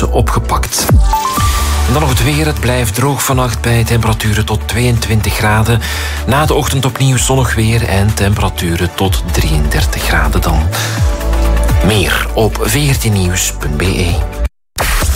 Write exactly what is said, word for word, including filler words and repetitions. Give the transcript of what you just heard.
ze opgepakt. En dan nog het weer. Het blijft droog vannacht bij temperaturen tot tweeëntwintig graden. Na de ochtend opnieuw zonnig weer en temperaturen tot drieëndertig graden dan. Meer op veertien nieuws punt be.